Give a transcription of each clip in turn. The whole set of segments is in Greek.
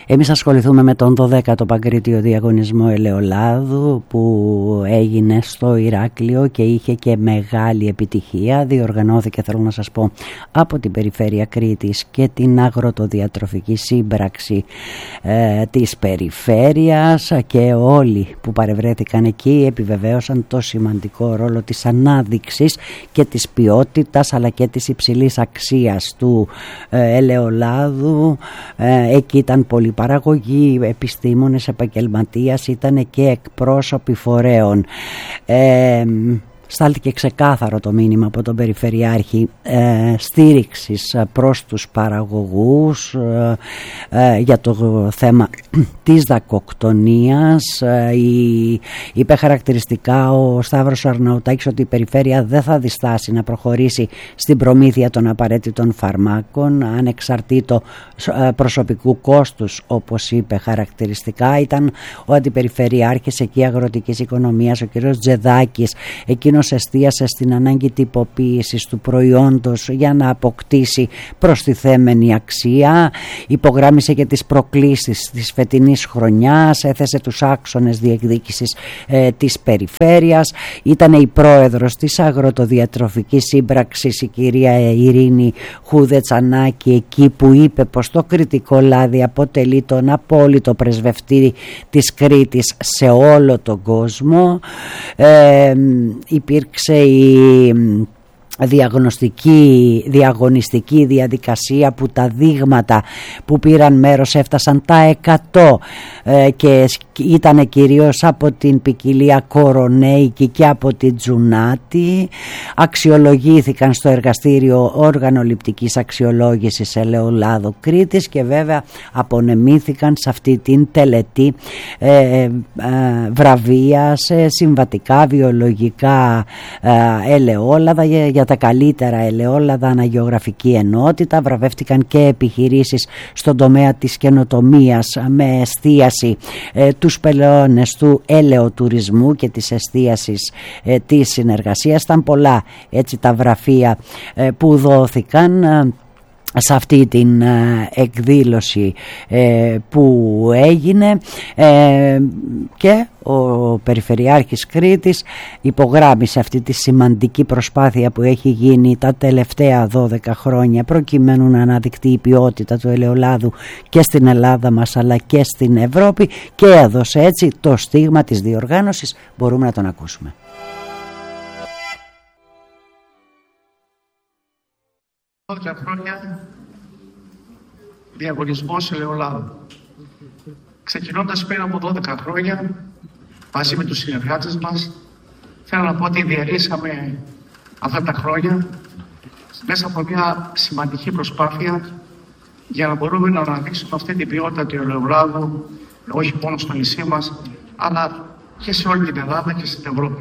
Εμείς ασχοληθούμε με τον 12ο Παγκρίτιο Διαγωνισμό Ελαιολάδου που έγινε στο Ηράκλειο και είχε και μεγάλη επιτυχία. Διοργανώθηκε, θέλω να σας πω, από την Περιφέρεια Κρήτης και την Αγροτοδιατροφική Σύμπραξη της Περιφέρειας, και όλοι που παρευρέθηκαν εκεί επιβεβαίωσαν το σημαντικό ρόλο της ανάδειξης και της ποιότητας αλλά και της υψηλής αξίας του ελαιολάδου. Εκεί ήταν πολλοί παραγωγοί, επιστήμονες, επαγγελματίες, ήταν και εκπρόσωποι φορέων. Στάλθηκε ξεκάθαρο το μήνυμα από τον Περιφερειάρχη στήριξης προς τους παραγωγούς για το θέμα της δακοκτονίας. Είπε χαρακτηριστικά ο Σταύρος Αρναουτάκης ότι η Περιφέρεια δεν θα διστάσει να προχωρήσει στην προμήθεια των απαραίτητων φαρμάκων ανεξαρτήτω προσωπικού κόστους, όπως είπε χαρακτηριστικά. Ήταν ο Αντιπεριφερειάρχης εκεί αγροτικής οικονομίας, ο κ. Τζεδάκης. Εκείνος εστίασε στην ανάγκη τυποποίησης του προϊόντος για να αποκτήσει προστιθέμενη αξία. Υπογράμμισε και τις προκλήσεις της φετινής χρονιάς, έθεσε τους άξονες διεκδίκησης της Περιφέρειας. Ήταν η πρόεδρος της Αγροτοδιατροφικής Σύμπραξης, η κυρία Ειρήνη Χουδετσανάκη, εκεί που είπε πως το κρητικό λάδι αποτελεί τον απόλυτο πρεσβευτή της Κρήτης σε όλο τον κόσμο. Υπήρξε η διαγωνιστική διαδικασία που τα δείγματα που πήραν μέρος έφτασαν τα 100 και ήταν κυρίως από την ποικιλία Κορονέικη και από την Τζουνάτη. Αξιολογήθηκαν στο εργαστήριο οργανοληπτικής αξιολόγησης ελαιολάδου Κρήτης και βέβαια απονεμήθηκαν σε αυτή την τελετή βραβεία σε συμβατικά βιολογικά ελαιόλαδα για τα καλύτερα ελαιόλαδα αναγεωγραφική ενότητα. Βραβεύτηκαν και επιχειρήσεις στον τομέα της καινοτομίας με εστίαση τους πελώνες του ελαιοτουρισμού και της εστίασης της συνεργασίας. Ήταν πολλά έτσι τα βραφεία που δόθηκαν σε αυτή την εκδήλωση που έγινε, και ο Περιφερειάρχης Κρήτης υπογράμμισε αυτή τη σημαντική προσπάθεια που έχει γίνει τα τελευταία 12 χρόνια προκειμένου να αναδεικτεί η ποιότητα του ελαιολάδου και στην Ελλάδα μας αλλά και στην Ευρώπη, και έδωσε έτσι το στίγμα της διοργάνωσης. Μπορούμε να τον ακούσουμε. 12 χρόνια διαγωνισμός ελαιολάδου. Ξεκινώντας πριν από 12 χρόνια, μαζί με τους συνεργάτες μας, θέλω να πω ότι διαλύσαμε αυτά τα χρόνια μέσα από μια σημαντική προσπάθεια για να μπορούμε να αναδείξουμε αυτή την ποιότητα του ελαιολάδου, όχι μόνο στο νησί μας, αλλά και σε όλη την Ελλάδα και στην Ευρώπη.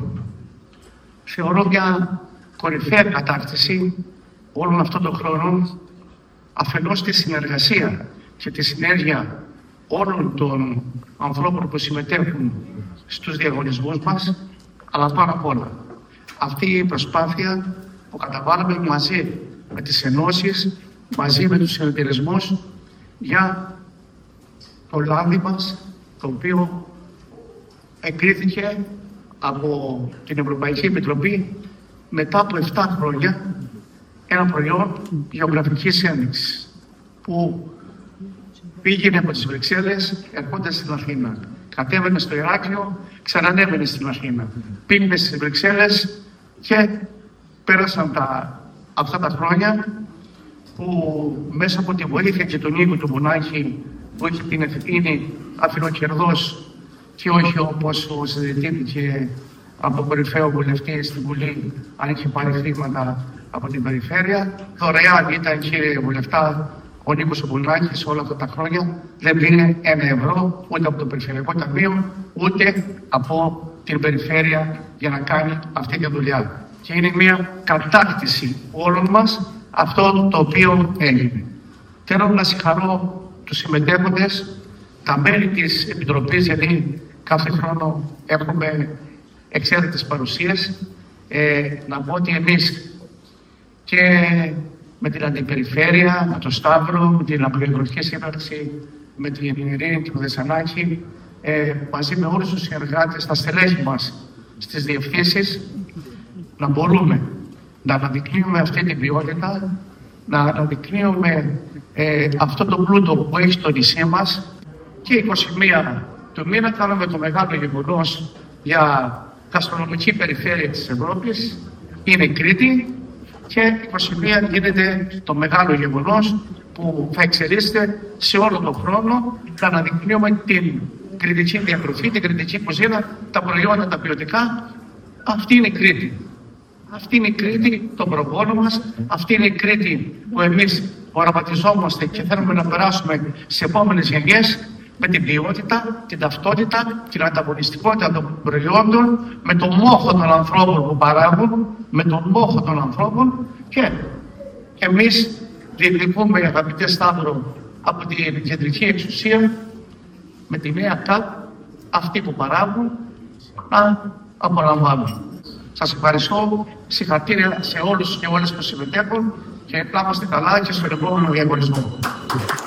Θεωρώ μια κορυφαία κατάκτηση όλων αυτών των χρόνων, αφενός τη συνεργασία και τη συνέργεια όλων των ανθρώπων που συμμετέχουν στους διαγωνισμούς μας, αλλά πάνω απ' όλα αυτή η προσπάθεια που καταβάλαμε μαζί με τις ενώσεις, μαζί με τους συνεταιρισμούς για το λάδι μας, το οποίο εγκρίθηκε από την Ευρωπαϊκή Επιτροπή μετά από 7 χρόνια, ένα προϊόν γεωγραφικής ένδειξης που πήγαινε από τις Βρυξέλλες ερχόντας στην Αθήνα. Κατέβαινε στο Ηράκλειο, ξανανέβαινε στην Αθήνα. Πήγαινε στις Βρυξέλλες και πέρασαν αυτά τα χρόνια που μέσα από τη βοήθεια και τον Νίκο του Μπουνάκη, που έχει την ευθύνη αφιλοκερδός και όχι όπως συζητήθηκε από κορυφαίο βουλευτή στην Βουλή, αν είχε πάρει χρήματα από την Περιφέρεια. Δωρεάν ήταν, κύριε Βουλευτά, ο Νίκος Μπουνάκης όλα αυτά τα χρόνια. Δεν πήρε 1 ευρώ ούτε από το Περιφερειακό Ταμείο, ούτε από την Περιφέρεια για να κάνει αυτή τη δουλειά. Και είναι μια κατάκτηση όλων μας αυτό το οποίο έγινε. Θέλω να συγχαρώ τους συμμετέχοντες, τα μέλη της Επιτροπής, γιατί κάθε χρόνο έχουμε εξαίρετες παρουσίες. Να πω ότι εμείς και με την Αντιπεριφέρεια, με τον Σταύρο, με την Αγροτική Σύμπραξη με την Ειρήνη του Δεσσαλάκη, μαζί με όλους τους συνεργάτες, τα στελέχη μας στις διευθύνσεις, να μπορούμε να αναδεικνύουμε αυτή την ποιότητα, να αναδεικνύουμε αυτό το πλούτο που έχει στο νησί μας. Και 21 του μήνα κάνουμε το μεγάλο γεγονός για γαστρονομική περιφέρεια της Ευρώπης, είναι η Κρήτη, και 21 γίνεται το μεγάλο γεγονός που θα εξελίσσεται σε όλο τον χρόνο, να αναδεικνύουμε την κρητική διατροφή, την κρητική κουζίνα, τα προϊόντα τα ποιοτικά. Αυτή είναι η Κρήτη. Αυτή είναι η Κρήτη των προγόνων μας, αυτή είναι η Κρήτη που εμείς οραματιζόμαστε και θέλουμε να περάσουμε σε επόμενες γενιές, με την ποιότητα, την ταυτότητα, την ανταγωνιστικότητα των προϊόντων, με τον μόχο των ανθρώπων που παράγουν, με τον μόχο των ανθρώπων, και εμείς διεκδικούμε, αγαπητέ Σταύρο, από την κεντρική εξουσία, με τη νέα ΚΑΠ, αυτοί που παράγουν να απολαμβάνουν. Σας ευχαριστώ, συγχαρητήρια σε όλους και όλες που συμμετέχουν, και να είμαστε καλά και στον επόμενο διαγωνισμό.